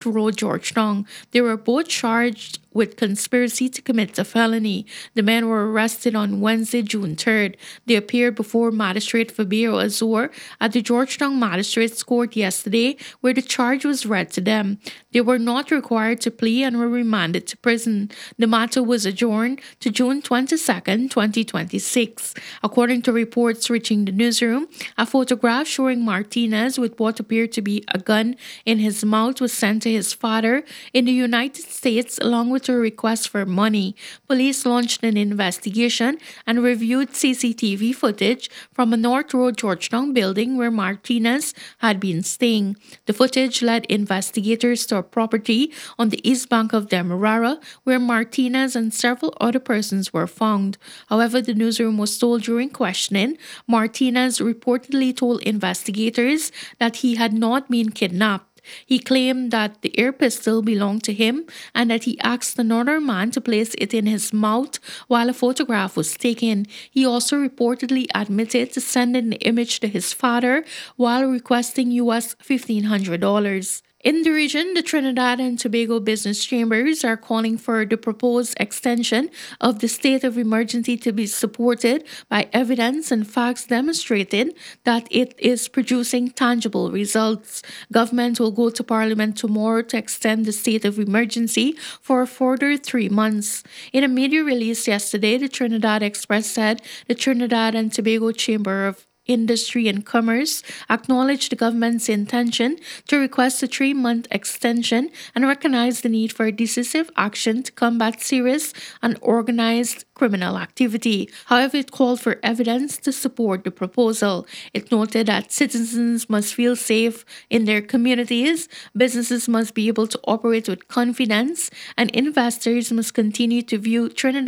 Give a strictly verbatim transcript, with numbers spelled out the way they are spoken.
Road, Georgetown. They were both charged with conspiracy to commit a felony. The men were arrested on Wednesday, June third. They appeared before Magistrate Fabio Azor at the Georgetown Magistrates Court yesterday, where the charge was read to them. They were not required to plea and were remanded to prison. The matter was adjourned to June twenty-second, twenty twenty-six. According to reports reaching the newsroom, a photograph showing Martinez with what appeared to be a gun in his mouth was sent to his father in the United States along with a request for money. Police launched an investigation and reviewed C C T V footage from a North Road, Georgetown building where Martinez had been staying. The footage led investigators to a property on the east bank of Demerara where Martinez and several other persons were found. However, the newsroom was told during questioning, Martinez reportedly told investigators that he had not been kidnapped. He claimed that the air pistol belonged to him and that he asked another man to place it in his mouth while a photograph was taken. He also reportedly admitted to sending the image to his father while requesting U S fifteen hundred dollars. In the region, the Trinidad and Tobago Business Chambers are calling for the proposed extension of the state of emergency to be supported by evidence and facts demonstrating that it is producing tangible results. Government will go to Parliament tomorrow to extend the state of emergency for a further three months. In a media release yesterday, the Trinidad Express said the Trinidad and Tobago Chamber of Industry and Commerce acknowledged the government's intention to request a three-month extension and recognize the need for decisive action to combat serious and organized criminal activity. However, it called for evidence to support the proposal. It noted that citizens must feel safe in their communities, businesses must be able to operate with confidence, and investors must continue to view Trinidad